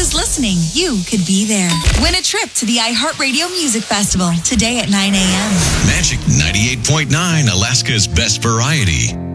is listening, you could be there. Win a trip to the iHeartRadio Music Festival today at 9 a.m. Magic 98.9, Alaska's best variety.